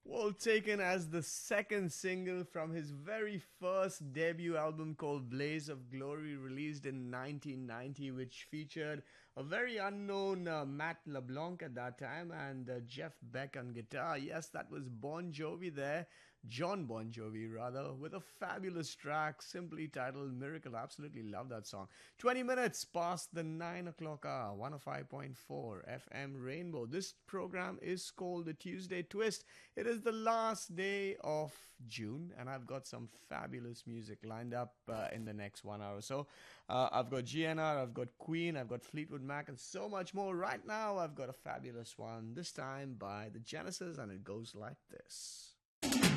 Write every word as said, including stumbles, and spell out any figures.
Well, taken as the second single from his very first debut album called Blaze of Glory, released in nineteen ninety, which featured a very unknown uh, Matt LeBlanc at that time and uh, Jeff Beck on guitar. Yes, that was Bon Jovi there, John Bon Jovi rather, with a fabulous track simply titled Miracle. Absolutely love that song. twenty minutes past the nine o'clock hour, one oh five point four F M Rainbow. This program is called the Tuesday Twist. It is the last day of June, and I've got some fabulous music lined up uh, in the next one hour or so. Uh, I've got G N R, I've got Queen, I've got Fleetwood Mac, and so much more. Right now, I've got a fabulous one, this time by the Genesis, and it goes like this.